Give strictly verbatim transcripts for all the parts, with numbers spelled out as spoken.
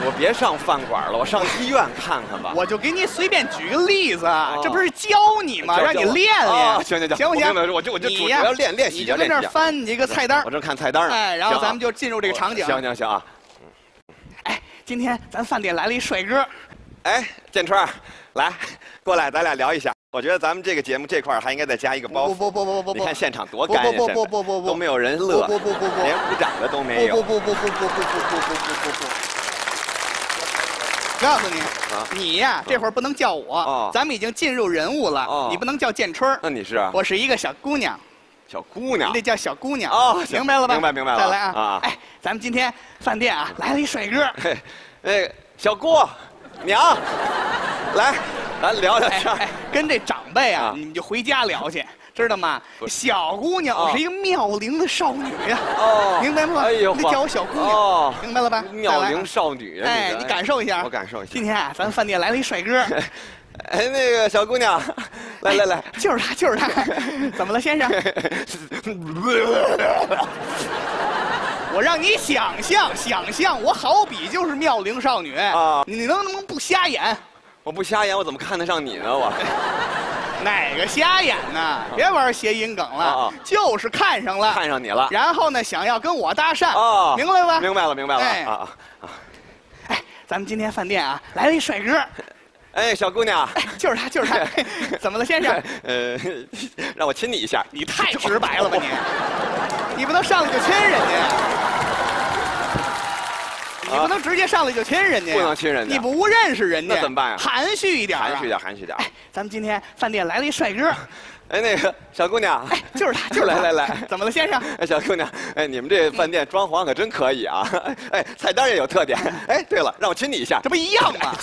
我别上饭馆了，我上医院看看吧。 我就给你随便举个例子， 哦、 这不是教你吗？让你练练。 哦、行行行， 行不行？ 我就我就主要练练习。 你就跟这儿翻你这个菜单， 我正看菜单呢。 哎，然后咱们就进入这个场景。 行行行啊。 哎，今天咱饭店来了一帅哥。 哎，建春，来，过来，咱俩聊一下。我觉得咱们这个节目这块还应该再加一个包袱。 不不不不不不！ 你看现场多干呀！ 不不不不不都没有人乐。 不不不不， 连鼓掌的都没有。 不不不不不不不不不不不不！告诉你，你呀，这会儿不能叫我，咱们已经进入人物了，你不能叫建春。 那你是？ 我是一个小姑娘。 小姑娘。 你得叫小姑娘。 哦， 明白了吧？ 明白明白了。 再来啊！哎，咱们今天饭店啊来了一帅哥。 那个小姑娘，来。咱聊聊天、 哎，跟这长辈啊，你们就回家聊去，知道吗？小姑娘是一个妙龄的少女呀，哦，明白吗？ 哎呦， 你得叫我小姑娘，哦，明白了吧？ 妙龄少女， 哎，你感受一下， 我感受一下。 今天啊，咱饭店来了一帅哥， 哎，那个小姑娘，来来来， 就是他，就是他，怎么了，先生？我让你想象，想象，我好比就是妙龄少女啊，你能不能不瞎眼？ 我不瞎眼，我怎么看得上你呢？我哪个瞎眼呢？别玩谐音梗了，啊、就是看上了， 看上你了。 然后呢，想要跟我搭讪，哦，明白吧？ 明白了，明白了。哎啊啊！哎，咱们今天饭店啊来了一帅哥。 哎，小姑娘， 哎、就是他，就是他。怎么了，先生？ 呃，让我亲你一下。 你太直白了吧你！你不能上来就亲人家。你不能直接上来就亲人家， 不能亲人家， 你不认识人家， 那怎么办呀？ 含蓄一点， 含蓄点，含蓄点。 哎，咱们今天饭店来了一帅哥， 哎，那个小姑娘， 哎，就是他，就是来来来， 怎么了，先生？ 哎，小姑娘，哎，你们这饭店装潢可真可以啊！哎，菜单也有特点。哎，对了，让我亲你一下， 这不一样吗？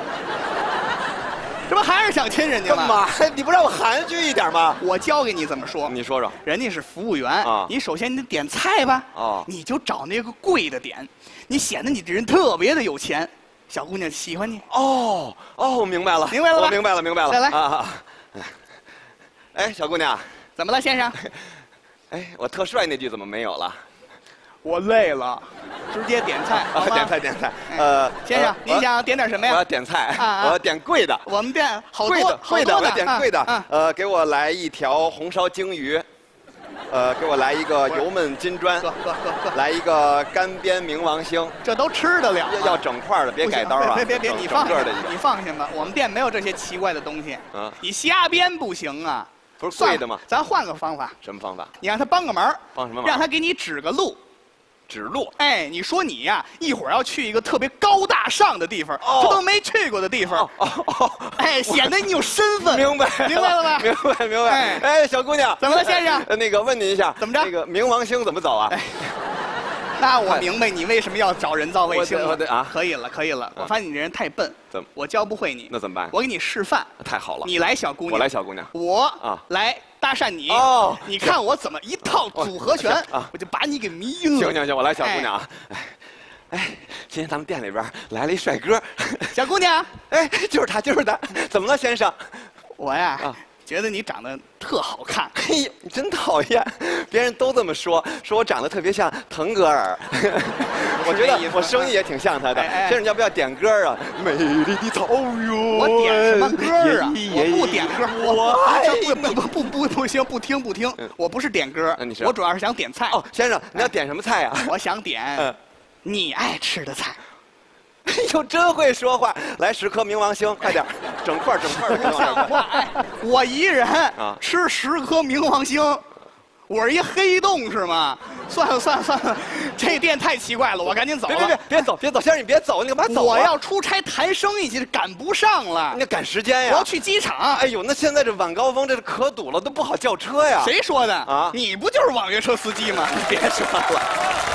这不还是想亲人家吗？ 干嘛？你不让我含蓄一点吗？ 我教给你怎么说。 你说说。 人家是服务员啊，你首先你得点菜吧。哦。你就找那个贵的点，你显得你这人特别的有钱，小姑娘喜欢你。 哦哦，明白了， 明白了吧？ 我明白了，明白了。 再来啊！哎，小姑娘， 怎么了，先生？ 哎，我特帅那句怎么没有了？ 我累了，直接点菜。 啊，点菜点菜。呃， 先生，您想点点什么呀？ 我要点菜，我要点贵的。 我们店好多贵的，我要点贵的。呃，给我来一条红烧鲸鱼，呃，给我来一个油焖金砖，来一个干煸冥王星。 这都吃得了？ 要整块的，别改刀啊！ 别别别，你放下，你放下吧。我们店没有这些奇怪的东西。嗯，你瞎编不行啊。 不是贵的吗？ 咱换个方法。 什么方法？ 你让他帮个忙。 帮什么忙？ 让他给你指个路。 指路， 哎，你说你呀，一会儿要去一个特别高大上的地方，这都没去过的地方，哦哦，哎，显得你有身份， 明白， 明白了吧？ 明白，明白。哎，小姑娘， 怎么了，先生？ 那个问您一下， 怎么着？ 那个冥王星怎么走啊？ 那我明白你为什么要找人造卫星了啊！ 可以了，可以了。我发现你这人太笨， 怎么？ 我教不会你， 那怎么办？ 我给你示范。 太好了， 你来，小姑娘。 我来，小姑娘。 我啊，来搭讪你。哦，你看我怎么一套组合拳啊，我就把你给迷了。 行行行，我来，小姑娘啊。哎，哎，今天咱们店里边来了一帅哥， 小姑娘， 哎，就是他，就是他。怎么了，先生？ 我呀。啊。觉得你长得特好看， 哎呀，你真讨厌！别人都这么说，说我长得特别像腾格尔。我觉得我声音也挺像他的。先生，要不要点歌啊？美丽的草原。 我点什么歌啊？我不点歌，我不不不不不行，不听不听。我不是点歌，我主要是想点菜。 哦，先生，你要点什么菜啊？ 我想点你爱吃的菜。 哎呦，真会说话！来十颗冥王星，快点，整块整块的冥王星。 哎，我一人啊吃十颗冥王星，我是一黑洞是吗？算了算了算了，这店太奇怪了，我赶紧走了。 别别别别走别走，先生你别走，你干嘛走？ 我要出差谈生意去，赶不上了。 你赶时间呀！ 我要去机场。 哎呦，那现在这晚高峰，这是可堵了，都不好叫车呀。 谁说的啊？你不就是网约车司机吗？ 别说了。